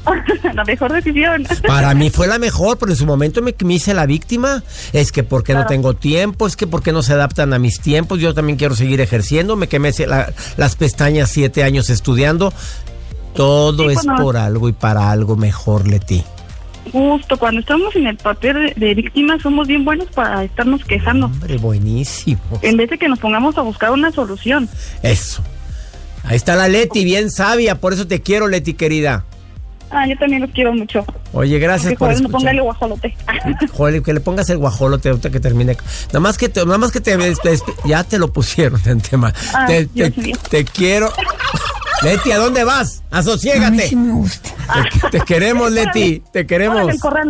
La mejor decisión. Para mí fue la mejor, pero en su momento me hice la víctima. Es que porque no tengo tiempo, es que porque no se adaptan a mis tiempos. Yo también quiero seguir ejerciendo. Me quemé las pestañas 7 años estudiando. Todo es por algo y para algo mejor, Leti. Justo, cuando estamos en el papel de víctima somos bien buenos para estarnos quejando. Hombre, buenísimo. En vez de que nos pongamos a buscar una solución. Eso. Ahí está la Leti, bien sabia. Por eso te quiero, Leti, querida. Yo también los quiero mucho. Oye, gracias por escuchar. Póngale guajolote. Joder, que le pongas el guajolote ahorita que termine. Nada más que ya te lo pusieron en tema. Te quiero. Leti, ¿a dónde vas? Asosiégate. A mí sí me gusta. Te queremos, Leti. Te queremos.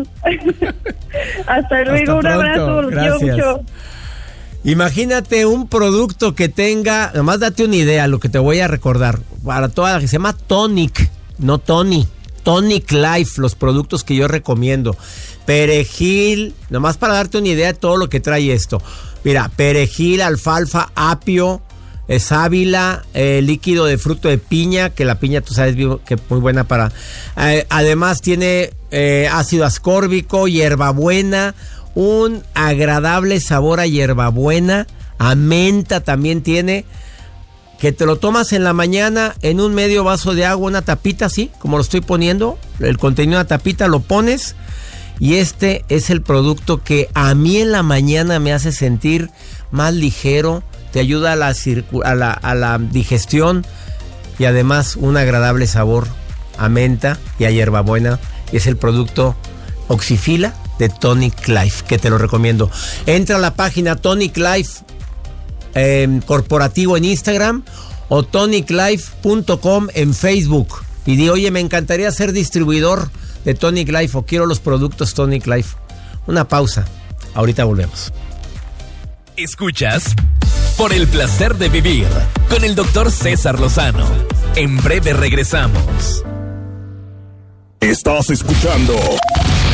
Hasta luego, un abrazo. Los quiero mucho. Imagínate un producto que tenga, nomás date una idea, lo que te voy a recordar, para toda la que se llama Tonic, no Tony, Tonic Life, los productos que yo recomiendo. Perejil, nomás para darte una idea de todo lo que trae esto. Mira, perejil, alfalfa, apio, sábila, líquido de fruto de piña, que la piña tú sabes que es muy buena para... además tiene ácido ascórbico, hierbabuena, un agradable sabor a hierbabuena, a menta también tiene, que te lo tomas en la mañana en un medio vaso de agua, una tapita así, como lo estoy poniendo, el contenido de la tapita lo pones, y este es el producto que a mí en la mañana me hace sentir más ligero, te ayuda a la digestión y además un agradable sabor a menta y a hierbabuena, y es el producto Oxifila de Tonic Life, que te lo recomiendo. Entra a la página Tonic Life corporativo en Instagram o toniclife.com en Facebook y di, oye, me encantaría ser distribuidor de Tonic Life o quiero los productos Tonic Life. Una pausa, ahorita volvemos. Escuchas Por el placer de vivir con el doctor César Lozano. En breve regresamos. Estás escuchando